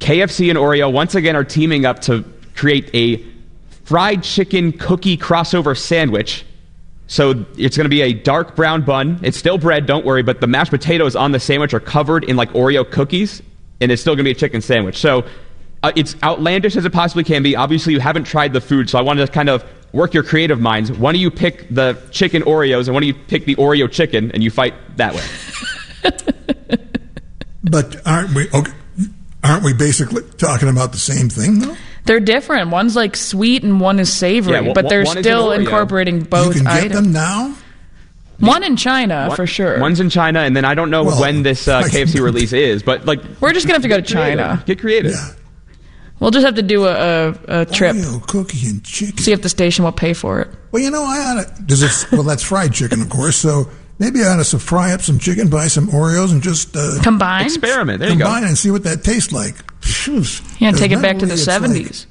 KFC and Oreo once again are teaming up to create a fried chicken cookie crossover sandwich. So it's going to be a dark brown bun. It's still bread, don't worry, but the mashed potatoes on the sandwich are covered in like Oreo cookies, and it's still going to be a chicken sandwich. So it's outlandish as it possibly can be. Obviously, you haven't tried the food, so I wanted to kind of work your creative minds. Why don't you pick the chicken Oreos, and why don't you pick the Oreo chicken, and you fight that way? But aren't we basically talking about the same thing, though? They're different. One's like sweet and one is savory, but they're still incorporating both items. You can get them now? One in China, for sure. One's in China, and then I don't know when this KFC release is, but like we're just going to have to go to China. Get creative. Yeah. We'll just have to do a trip. Oreo, cookie, and chicken. See if the station will pay for it. Well, I ought to... that's fried chicken, of course, so maybe I ought to fry up some chicken, buy some Oreos, and just... combine? Experiment. There you go. Combine and see what that tastes like. Yeah, take it back to the 70s.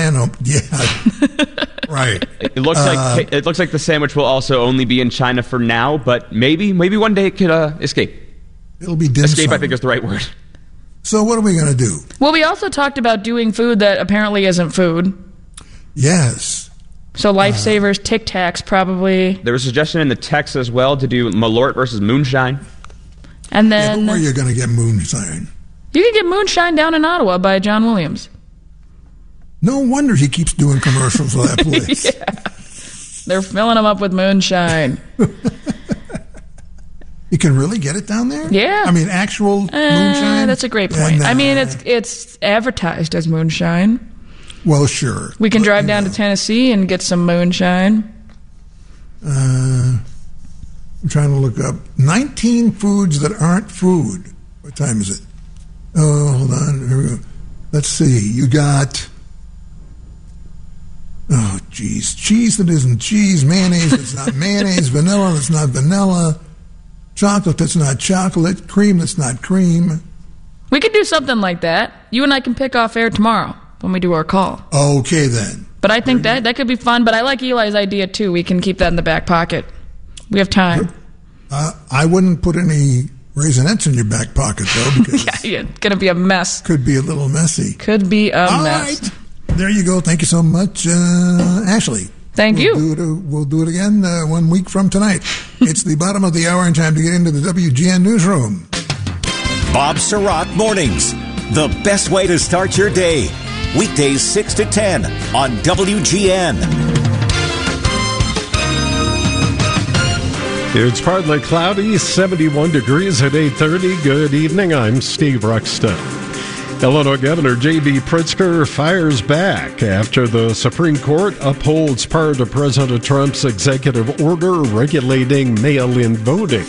Right. It looks like the sandwich will also only be in China for now, but maybe one day it could escape. It'll be dim escape. sum. I think is the right word. So what are we going to do? Well, we also talked about doing food that apparently isn't food. Yes. So Lifesavers, Tic Tacs, probably. There was a suggestion in the text as well to do Malort versus moonshine. And then where are you going to get moonshine? You can get moonshine down in Ottawa by John Williams. No wonder he keeps doing commercials for that place. Yeah. They're filling them up with moonshine. You can really get it down there? Yeah. I mean, actual moonshine? That's a great point. I mean, it's advertised as moonshine. Well, sure. We can drive down to Tennessee and get some moonshine. I'm trying to look up 19 foods that aren't food. What time is it? Oh, hold on. Here we go. Let's see. You got... Oh, geez. Cheese that isn't cheese. Mayonnaise that's not mayonnaise. Vanilla that's not vanilla. Chocolate that's not chocolate. Cream that's not cream. We could do something like that. You and I can pick off air tomorrow when we do our call. Okay, then. But I think that could be fun. But I like Eli's idea, too. We can keep that in the back pocket. We have time. I wouldn't put any raisinets in your back pocket, though, because yeah, it's going to be a mess. Could be a little messy. Could be a mess. Right. There you go. Thank you so much, Ashley. Thank you. We'll do it again 1 week from tonight. It's the bottom of the hour and time to get into the WGN Newsroom. Bob Surratt Mornings. The best way to start your day. Weekdays 6 to 10 on WGN. It's partly cloudy, 71 degrees at 8:30. Good evening. I'm Steve Ruxton. Illinois Governor J.B. Pritzker fires back after the Supreme Court upholds part of President Trump's executive order regulating mail-in voting.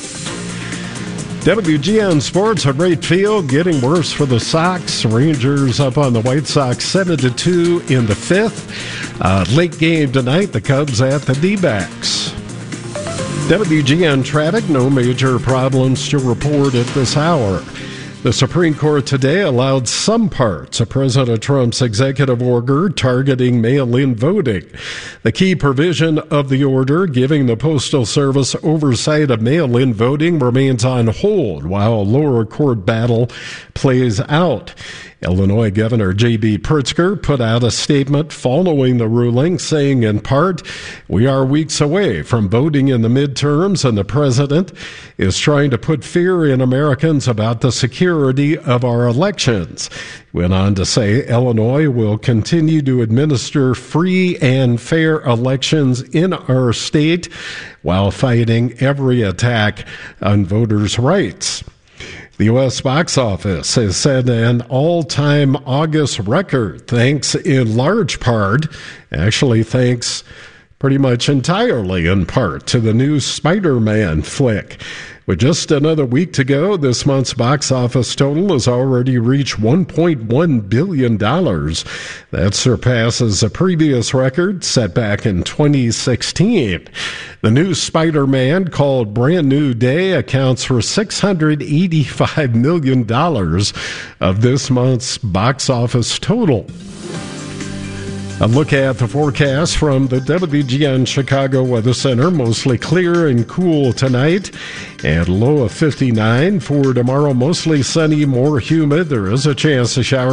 WGN Sports at Wright Field getting worse for the Sox. Rangers up on the White Sox 7-2 in the fifth. Late game tonight, the Cubs at the D-backs. WGN traffic, no major problems to report at this hour. The Supreme Court today allowed some parts of President Trump's executive order targeting mail-in voting. The key provision of the order giving the Postal Service oversight of mail-in voting remains on hold while a lower court battle plays out. Illinois Governor J.B. Pritzker put out a statement following the ruling, saying in part, "We are weeks away from voting in the midterms, and the president is trying to put fear in Americans about the security of our elections." He went on to say Illinois will continue to administer free and fair elections in our state while fighting every attack on voters' rights. The U.S. box office has set an all-time August record, thanks in large part, actually thanks pretty much entirely in part, to the new Spider-Man flick. With just another week to go, this month's box office total has already reached $1.1 billion. That surpasses a previous record set back in 2016. The new Spider-Man, called Brand New Day, accounts for $685 million of this month's box office total. A look at the forecast from the WGN Chicago Weather Center. Mostly clear and cool tonight, and low of 59. For tomorrow, mostly sunny, more humid. There is a chance of showers